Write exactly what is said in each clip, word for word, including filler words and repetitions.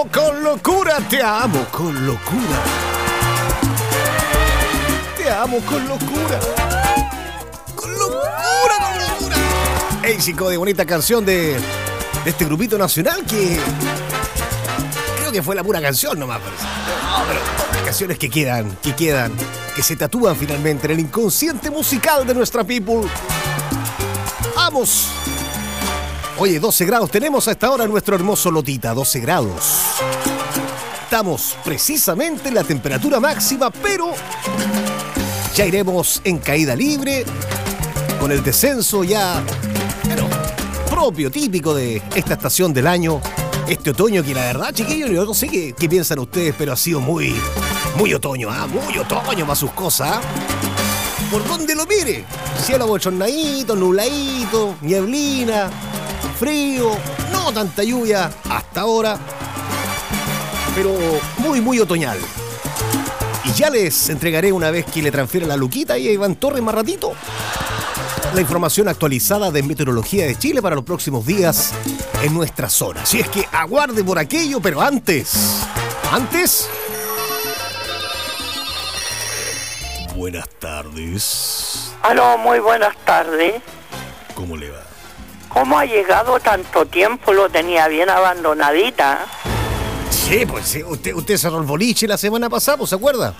Con locura, te amo con locura. Te amo con locura. Con locura, con locura. Ey, chico, de bonita canción de, de este grupito nacional que creo que fue la pura canción nomás. Pero, no, pero las canciones que quedan, que quedan, que se tatúan finalmente en el inconsciente musical de nuestra people. ¡Vamos! Oye, doce grados tenemos a esta hora en nuestro hermoso Lotita, doce grados. Estamos precisamente en la temperatura máxima, pero ya iremos en caída libre, con el descenso ya, bueno, propio, típico de esta estación del año, este otoño que la verdad, chiquillos, yo no sé qué, qué piensan ustedes, pero ha sido muy, muy otoño, ¿ah? Muy otoño para sus cosas, ¿ah? Por donde lo mire, cielo abochornadito, nubladito, nieblina, frío, no tanta lluvia hasta ahora, pero muy, muy otoñal. Y ya les entregaré una vez que le transfiera la Luquita y a Iván Torres más ratito la información actualizada de Meteorología de Chile para los próximos días en nuestra zona. Así es que aguarde por aquello, pero antes, antes... Buenas tardes. Aló, muy buenas tardes. ¿Cómo le va? ¿Cómo ha llegado tanto tiempo? Lo tenía bien abandonadita. Sí, pues sí, usted, usted cerró el boliche la semana pasada, ¿pues se acuerda?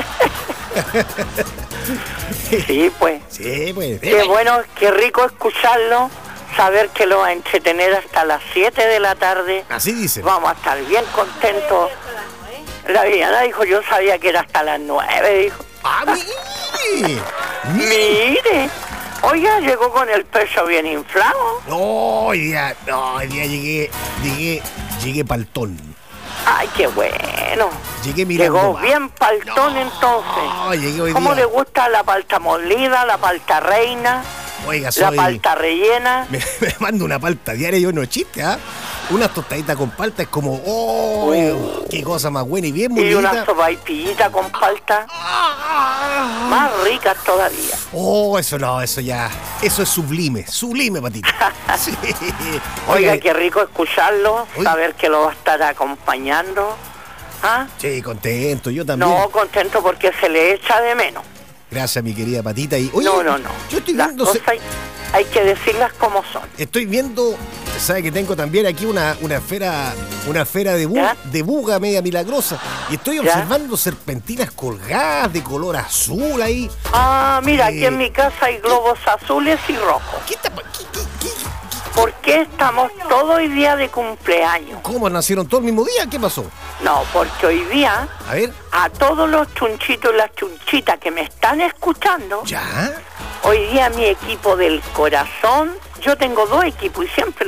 Sí, pues. Sí, pues. Qué bueno, qué rico escucharlo, saber que lo va a entretener hasta las siete de la tarde. Así dice. Vamos a estar bien contentos. La Viviana dijo, yo sabía que era hasta las nueve, dijo. ¡Ah, mire! Mire. Oiga, llegó con el pecho bien inflado. No, hoy día, no, hoy día llegué, llegué, llegué paltón. Ay, qué bueno. Llegué mirando. Llegó bien paltón, no, entonces. No, llegué hoy ¿Cómo día? le gusta la palta molida, la palta reina? Oiga, soy... La palta rellena. Me, me mando una palta diaria, yo no es chiste, ¿ah? ¿eh? Unas tostaditas con palta es como, ¡oh! Uh, ¡qué cosa más buena y bien bonita! Y una sopaipillita con palta. Ah, más ricas todavía. Oh, eso no, eso ya, eso es sublime, sublime, patita. Sí. Oiga, Oiga, qué rico escucharlo, Oiga. Saber que lo va a estar acompañando. ¿Ah? Sí, contento, yo también. No, contento porque se le echa de menos. Gracias, mi querida patita. Y, oye, no, no, no. Yo estoy Las viendo... cosas hay, hay que decirlas como son. Estoy viendo, sabe que tengo también aquí una, una esfera, una esfera de, bu de buga media milagrosa. Y estoy observando ¿Ya? serpentinas colgadas de color azul ahí. Ah, mira, eh, aquí en mi casa hay globos ¿qué? azules y rojos. ¿Qué está, qué, qué, qué, ¿Por qué estamos todo hoy día de cumpleaños? ¿Cómo nacieron todo el mismo día? ¿Qué pasó? No, porque hoy día, a ver, a todos los chunchitos y las chunchitas que me están escuchando, ¿ya? Hoy día mi equipo del corazón, yo tengo dos equipos y siempre